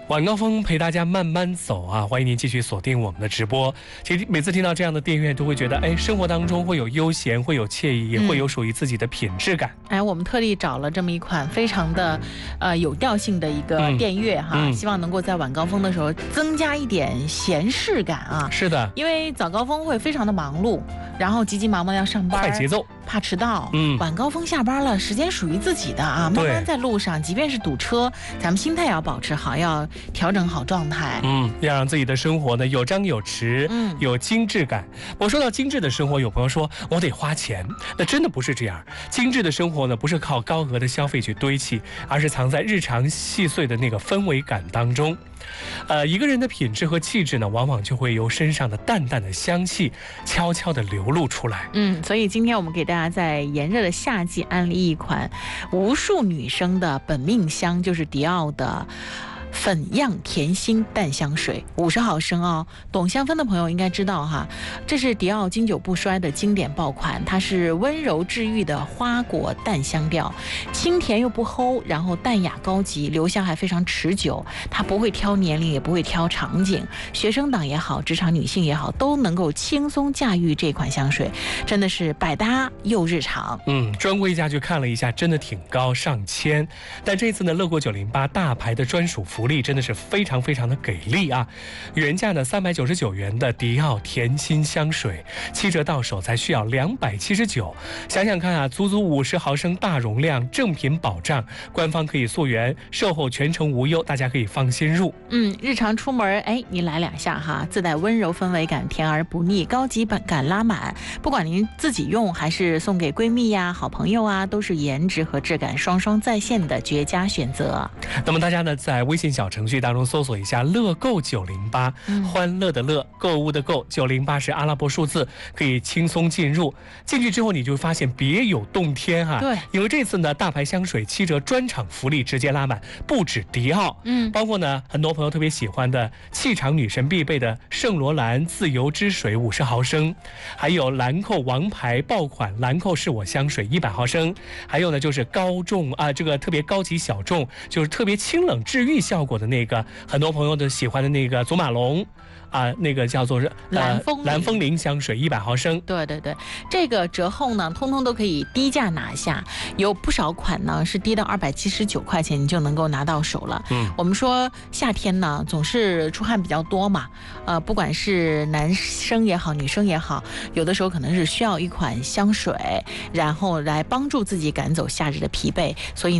晚高峰陪大家慢慢走啊！欢迎您继续锁定我们的直播。其实每次听到这样的电乐，都会觉得，哎，生活当中会有悠闲，会有惬意，也会有属于自己的品质感。 我们特地找了这么一款非常的有调性的一个电乐哈，希望能够在晚高峰的时候增加一点闲适感啊。 是的， 因为早高峰会非常的忙碌，然后急急忙忙要上班， 快节奏， 怕迟到。晚高峰下班了，时间属于自己的啊，慢慢在路上，即便是堵车，咱们心态要保持好，要调整好状态。 要让自己的生活呢有张有弛，有精致感。我说到精致的生活，有朋友说我得花钱，那真的不是这样。精致的生活呢，不是靠高额的消费去堆砌，而是藏在日常细碎的那个氛围感当中。一个人的品质和气质呢，往往就会由身上的淡淡的香气悄悄地流露出来。 所以今天我们给大家在炎热的夏季安利一款无数女生的本命香，就是迪奥的粉样甜心淡香水，50毫升哦。懂香氛的朋友应该知道哈，这是迪奥经久不衰的经典爆款，它是温柔治愈的花果淡香调，清甜又不齁，然后淡雅高级，留香还非常持久。它不会挑年龄，也不会挑场景，学生党也好，职场女性也好，都能够轻松驾驭这款香水，真的是百搭又日常。 专柜价去看了一下，真的挺高，上千。但这次呢，乐购908大牌的专属福利真的是非常非常的给力啊！原价呢399元的迪奥甜心香水，7折到手才需要279。想想看啊，足足50毫升大容量，正品保障，官方可以溯源，售后全程无忧，大家可以放心入。 日常出门你来2下哈，自带温柔氛围感，甜而不腻，高级感拉满。不管您自己用还是送给闺蜜呀、好朋友啊，都是颜值和质感双双在线的绝佳选择。 那么大家呢，在微信小程序当中搜索一下乐购908，欢乐的乐，购物的购，908是阿拉伯数字，可以轻松进入。进去之后你就发现别有洞天哈。 对， 因为这次呢大牌香水7折专场福利直接拉满，不止迪奥，包括呢很多朋友特别喜欢的气场女神必备的圣罗兰自由之水50毫升，还有兰蔻王牌爆款兰蔻是我香水100毫升，还有呢就是高重这个特别高级小众，就是特别清冷治愈效果的那个很多朋友都喜欢的那个祖马龙那个叫做蓝风铃香水100毫升。 对，这个折后呢通通都可以低价拿下，有不少款呢是低到279块钱你就能够拿到手了。我们说夏天呢总是出汗比较多嘛，不管是男生也好女生也好，有的时候可能是需要一款香水，然后来帮助自己赶走夏日的疲惫，所以